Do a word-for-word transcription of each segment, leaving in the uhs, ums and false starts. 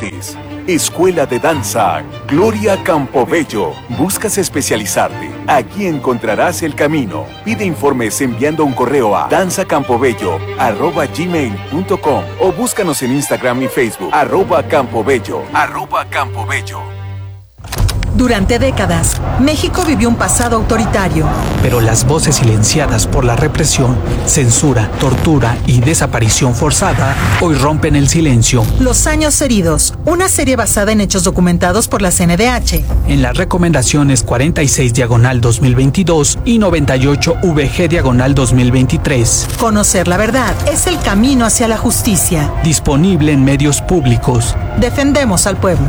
estudiantes. Escuela de Danza Gloria Campobello. ¿Buscas especializarte? Aquí encontrarás el camino. Pide informes enviando un correo a danzacampobello arroba gmail punto com o búscanos en Instagram y Facebook arroba campobello arroba campobello. Durante décadas, México vivió un pasado autoritario. Pero las voces silenciadas por la represión, censura, tortura y desaparición forzada hoy rompen el silencio. Los años heridos, una serie basada en hechos documentados por la C N D H. En las recomendaciones cuarenta y seis diagonal dos mil veintidós y noventa y ocho V G diagonal dos mil veintitrés. Conocer la verdad es el camino hacia la justicia. Disponible en medios públicos. Defendemos al pueblo.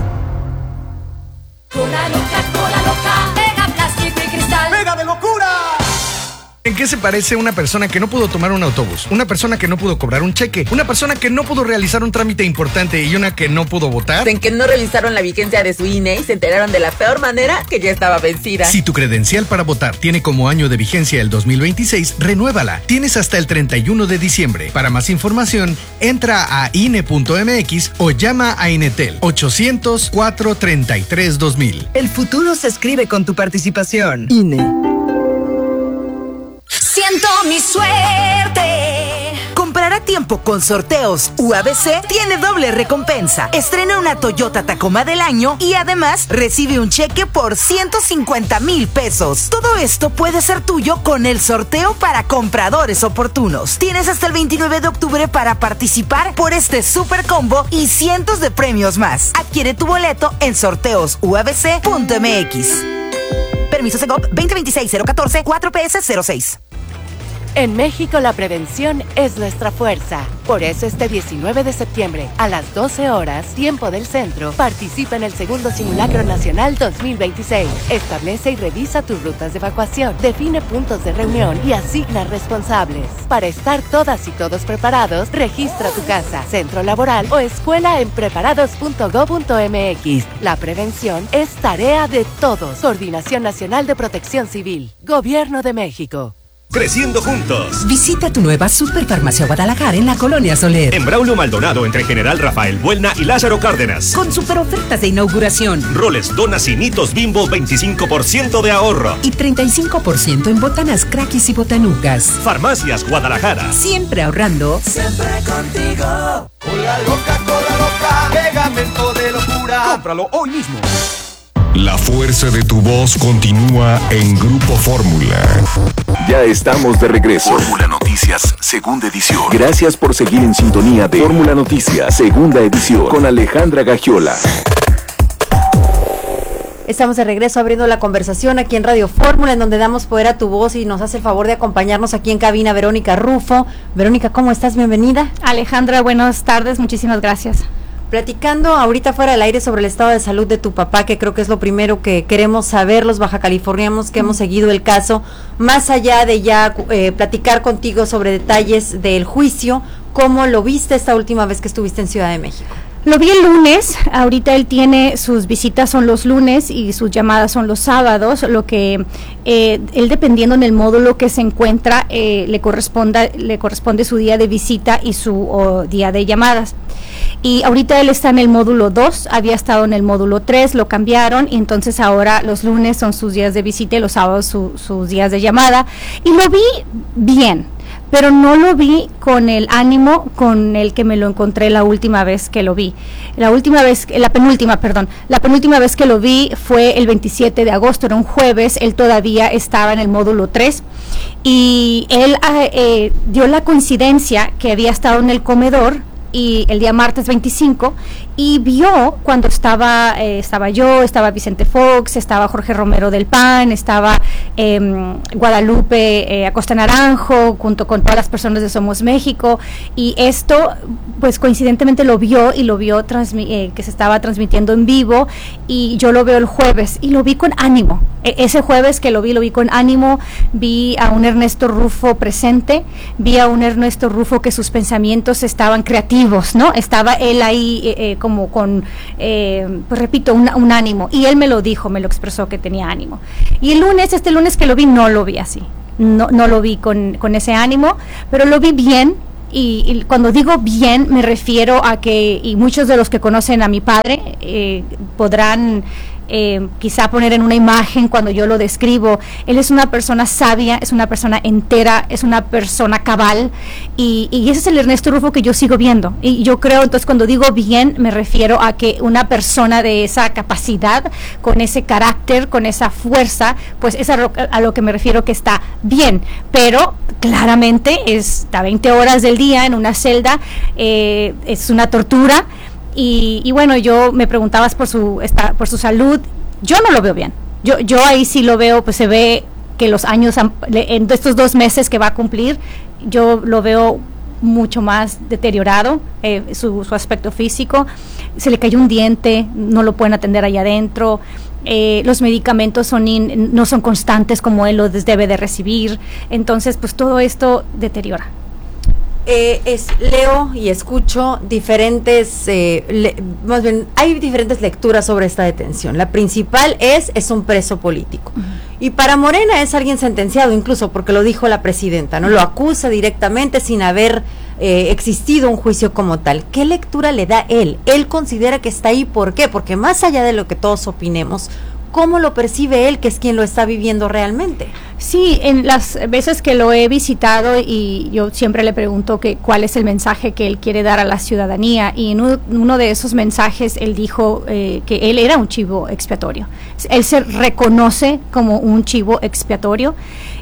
Cola loca, cola loca, pega plástico y cristal. ¡Pega de locura! ¿En qué se parece una persona que no pudo tomar un autobús? Una persona que no pudo cobrar un cheque, una persona que no pudo realizar un trámite importante y una que no pudo votar. En que no revisaron la vigencia de su I N E y se enteraron de la peor manera que ya estaba vencida. Si tu credencial para votar tiene como año de vigencia el dos mil veintiséis, renuévala. Tienes hasta el treinta y uno de diciembre. Para más información, entra a I N E punto M X o llama a Inetel ochocientos, cuatrocientos treinta y tres, dos mil. El futuro se escribe con tu participación. I N E. Siento mi suerte. Comprar a tiempo con sorteos U A B C tiene doble recompensa. Estrena una Toyota Tacoma del año y además recibe un cheque por ciento cincuenta mil pesos. Todo esto puede ser tuyo con el sorteo para compradores oportunos. Tienes hasta el veintinueve de octubre para participar por este super combo y cientos de premios más. Adquiere tu boleto en sorteos U A B C punto M X. Permiso Segov veinte veintiséis cero catorce cuatro P S cero seis. En México la prevención es nuestra fuerza. Por eso este diecinueve de septiembre a las doce horas, tiempo del centro, participa en el segundo Simulacro Nacional dos mil veintiséis. Establece y revisa tus rutas de evacuación, define puntos de reunión y asigna responsables. Para estar todas y todos preparados, registra tu casa, centro laboral o escuela en preparados punto gob punto M X. La prevención es tarea de todos. Coordinación Nacional de Protección Civil. Gobierno de México. Creciendo juntos. Visita tu nueva Superfarmacia Guadalajara en la Colonia Soler. En Braulio Maldonado, entre General Rafael Buelna y Lázaro Cárdenas. Con super ofertas de inauguración. Roles, donas y nitos Bimbo, veinticinco por ciento de ahorro. Y treinta y cinco por ciento en botanas, craquis y botanucas. Farmacias Guadalajara. Siempre ahorrando. Siempre contigo. Cola loca, cola loca, pegamento de locura. Cómpralo hoy mismo. La fuerza de tu voz continúa en Grupo Fórmula. Ya estamos de regreso. Fórmula Noticias, segunda edición. Gracias por seguir en sintonía de Fórmula Noticias, segunda edición, con Alejandra Gagiola. Estamos de regreso abriendo la conversación aquí en Radio Fórmula, en donde damos poder a tu voz y nos hace el favor de acompañarnos aquí en cabina Verónica Rufo. Verónica, ¿cómo estás? Bienvenida. Alejandra, buenas tardes, muchísimas gracias. Platicando ahorita fuera del aire sobre el estado de salud de tu papá, que creo que es lo primero que queremos saber los bajacalifornianos que hemos seguido el caso, más allá de ya eh, platicar contigo sobre detalles del juicio, ¿cómo lo viste esta última vez que estuviste en Ciudad de México? Lo vi el lunes, ahorita él tiene, sus visitas son los lunes y sus llamadas son los sábados, lo que eh, él dependiendo en el módulo que se encuentra, eh, le corresponda, le corresponde su día de visita y su oh, día de llamadas. Y ahorita él está en el módulo dos, había estado en el módulo tres, lo cambiaron y entonces ahora los lunes son sus días de visita y los sábados su, sus días de llamada. Y lo vi bien, pero no lo vi con el ánimo con el que me lo encontré la última vez que lo vi. La última vez, la penúltima, perdón, la penúltima vez que lo vi fue el veintisiete de agosto, era un jueves, él todavía estaba en el módulo tres y él eh, dio la coincidencia que había estado en el comedor y el día martes veinticinco y vio cuando estaba eh, estaba yo, estaba Vicente Fox, estaba Jorge Romero del P A N, estaba eh, Guadalupe eh, Acosta Naranjo junto con todas las personas de Somos México y esto pues coincidentemente lo vio y lo vio transmi- eh, que se estaba transmitiendo en vivo y yo lo veo el jueves y lo vi con ánimo. E- ese jueves que lo vi, lo vi con ánimo, vi a un Ernesto Rufo presente, vi a un Ernesto Rufo que sus pensamientos estaban creativos, ¿no? Estaba él ahí eh, eh, como con, eh, pues repito, un, un ánimo, y él me lo dijo, me lo expresó que tenía ánimo. Y el lunes, este lunes que lo vi, no lo vi así, no, no lo vi con, con ese ánimo, pero lo vi bien, y, y cuando digo bien me refiero a que, y muchos de los que conocen a mi padre eh, podrán Eh, quizá poner en una imagen cuando yo lo describo, él es una persona sabia, es una persona entera, es una persona cabal, y, y ese es el Ernesto Rufo que yo sigo viendo, y yo creo, entonces cuando digo bien me refiero a que una persona de esa capacidad, con ese carácter, con esa fuerza, pues es a lo, a lo que me refiero que está bien, pero claramente está veinte horas del día en una celda, eh, es una tortura. Y, y bueno, yo me preguntabas por su esta, por su salud, yo no lo veo bien, yo yo ahí sí lo veo, pues se ve que los años, han, en estos dos meses que va a cumplir, yo lo veo mucho más deteriorado, eh, su, su aspecto físico, se le cayó un diente, no lo pueden atender allá adentro, eh, los medicamentos son in, no son constantes como él los debe de recibir, entonces pues todo esto deteriora. Eh, es, leo y escucho diferentes, eh, le, más bien, hay diferentes lecturas sobre esta detención. La principal es, es un preso político. Uh-huh. Y para Morena es alguien sentenciado, incluso porque lo dijo la presidenta, ¿no? Lo acusa directamente sin haber eh, existido un juicio como tal. ¿Qué lectura le da él? Él considera que está ahí, ¿por qué? Porque más allá de lo que todos opinemos, ¿cómo lo percibe él, que es quien lo está viviendo realmente? Sí, en las veces que lo he visitado y yo siempre le pregunto que cuál es el mensaje que él quiere dar a la ciudadanía, y en uno, uno de esos mensajes él dijo eh, que él era un chivo expiatorio. Él se reconoce como un chivo expiatorio.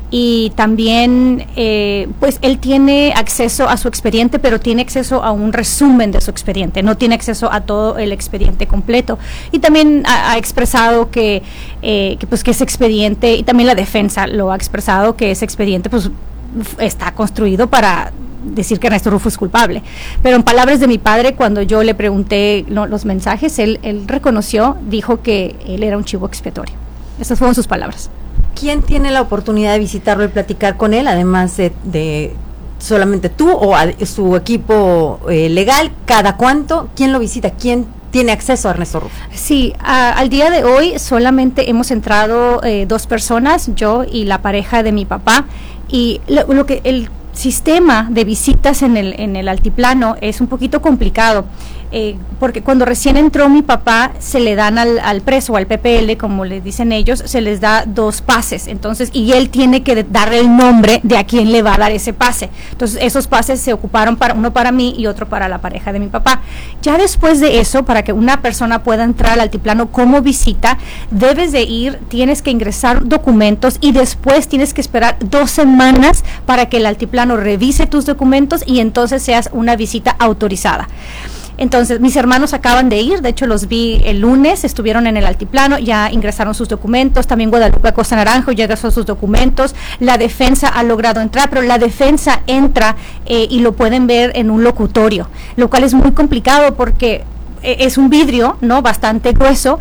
Y también, eh, pues él tiene acceso a su expediente, pero tiene acceso a un resumen de su expediente, no tiene acceso a todo el expediente completo. Y también ha, ha expresado que, eh, que, pues, que ese expediente, y también la defensa lo ha expresado, que ese expediente pues está construido para decir que Ernesto Rufo es culpable. Pero en palabras de mi padre, cuando yo le pregunté lo, los mensajes, él, él reconoció, dijo que él era un chivo expiatorio. Esas fueron sus palabras. ¿Quién tiene la oportunidad de visitarlo y platicar con él, además de, de solamente tú o a, su equipo eh, legal? ¿Cada cuánto? ¿Quién lo visita? ¿Quién tiene acceso a Ernesto Rufo? Sí, a, al día de hoy solamente hemos entrado eh, dos personas, yo y la pareja de mi papá, y lo, lo que el sistema de visitas en el en el altiplano es un poquito complicado. Eh, porque cuando recién entró mi papá, se le dan al, al preso, al P P L, como le dicen ellos, se les da dos pases, entonces, y él tiene que darle el nombre de a quién le va a dar ese pase. Entonces, esos pases se ocuparon, para uno para mí y otro para la pareja de mi papá. Ya después de eso, para que una persona pueda entrar al altiplano como visita, debes de ir, tienes que ingresar documentos y después tienes que esperar dos semanas para que el altiplano revise tus documentos y entonces seas una visita autorizada. Entonces, mis hermanos acaban de ir, de hecho los vi el lunes, estuvieron en el altiplano, ya ingresaron sus documentos, también Guadalupe Acosta Naranjo ya ingresó sus documentos, la defensa ha logrado entrar, pero la defensa entra eh, y lo pueden ver en un locutorio, lo cual es muy complicado porque eh, es un vidrio, ¿no?, bastante grueso,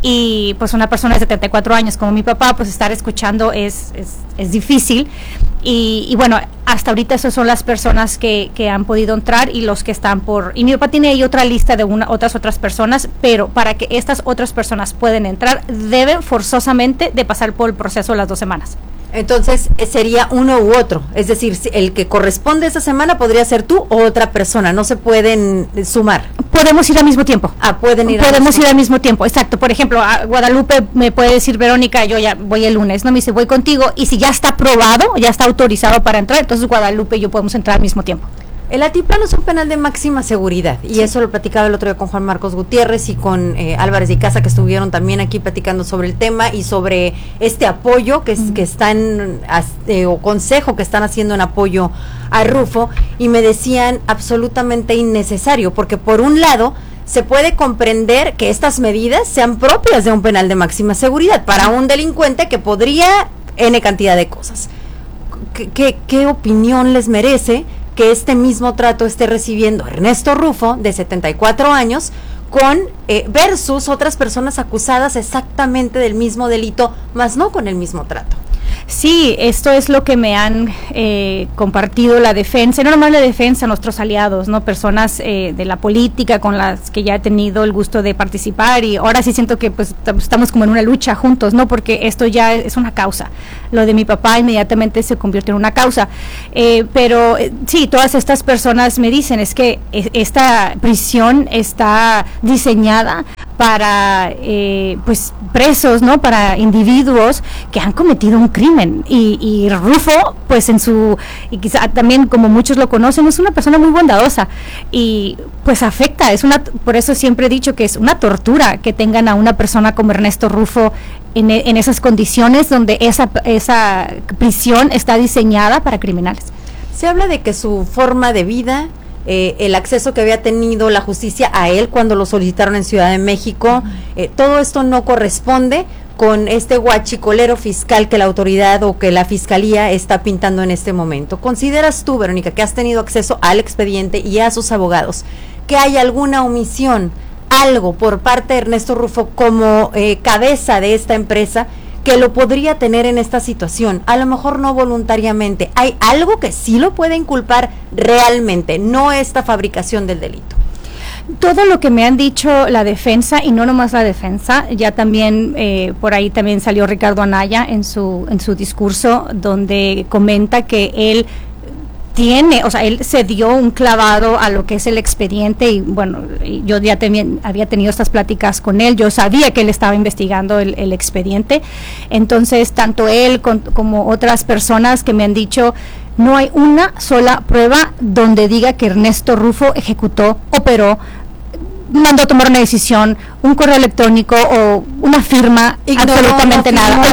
y pues una persona de setenta y cuatro años como mi papá, pues estar escuchando es, es, es difícil. Y, y bueno, hasta ahorita esas son las personas que, que han podido entrar y los que están por... Y mi papá tiene ahí otra lista de una, otras otras personas, pero para que estas otras personas puedan entrar, deben forzosamente de pasar por el proceso de las dos semanas. Entonces, sería uno u otro, es decir, el que corresponde esa semana podría ser tú o otra persona, no se pueden sumar. Podemos ir al mismo tiempo. Ah, pueden ir Podemos al ir al mismo tiempo, exacto. Por ejemplo, a Guadalupe me puede decir, Verónica, yo ya voy el lunes, ¿no? Me dice, voy contigo, y si ya está aprobado, ya está autorizado para entrar, entonces Guadalupe y yo podemos entrar al mismo tiempo. El altiplano es un penal de máxima seguridad, y sí, eso lo platicaba el otro día con Juan Marcos Gutiérrez y con eh, Álvarez de Casa, que estuvieron también aquí platicando sobre el tema y sobre este apoyo que, uh-huh. que están, eh, o consejo que están haciendo en apoyo a Rufo, y me decían absolutamente innecesario, porque por un lado se puede comprender que estas medidas sean propias de un penal de máxima seguridad para un delincuente que podría N cantidad de cosas. ¿Qué, qué, qué opinión les merece que este mismo trato esté recibiendo Ernesto Rufo, de setenta y cuatro años, con eh, versus otras personas acusadas exactamente del mismo delito, más no con el mismo trato? Sí, esto es lo que me han eh, compartido la defensa, y no nomás la defensa, nuestros aliados, no, personas eh, de la política con las que ya he tenido el gusto de participar, y ahora sí siento que pues estamos como en una lucha juntos, no, porque esto ya es una causa. Lo de mi papá inmediatamente se convirtió en una causa, eh, pero eh, sí, todas estas personas me dicen es que eh, esta prisión está diseñada para eh, pues presos, no, para individuos que han cometido un crimen. Y, y Rufo, pues en su, y quizá también como muchos lo conocen, es una persona muy bondadosa y pues afecta, es una, por eso siempre he dicho que es una tortura que tengan a una persona como Ernesto Rufo en, en esas condiciones donde esa, esa prisión está diseñada para criminales. Se habla de que su forma de vida, eh, el acceso que había tenido la justicia a él cuando lo solicitaron en Ciudad de México, eh, todo esto no corresponde con este guachicolero fiscal que la autoridad o que la fiscalía está pintando en este momento. ¿Consideras tú, Verónica, que has tenido acceso al expediente y a sus abogados, que hay alguna omisión, algo por parte de Ernesto Rufo como eh, cabeza de esta empresa que lo podría tener en esta situación? A lo mejor no voluntariamente. ¿Hay algo que sí lo puede inculpar realmente, no esta fabricación del delito? Todo lo que me han dicho la defensa, y no nomás la defensa, ya también eh, por ahí también salió Ricardo Anaya en su en su discurso, donde comenta que él tiene, o sea, él se dio un clavado a lo que es el expediente, y bueno, yo ya también había tenido estas pláticas con él, yo sabía que él estaba investigando el, el expediente, entonces tanto él con, como otras personas que me han dicho, no hay una sola prueba donde diga que Ernesto Rufo ejecutó, operó, mandó a tomar una decisión, un correo electrónico o una firma, ignoró, absolutamente no, nada.